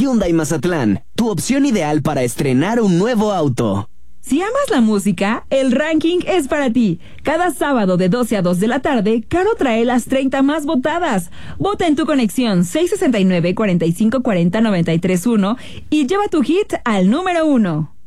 Hyundai Mazatlán, tu opción ideal para estrenar un nuevo auto. Si amas la música, el ranking es para ti. Cada sábado de 12 a 2 de la tarde, Caro trae las 30 más votadas. Vota en tu conexión 669-4540-931 y lleva tu hit al número 1.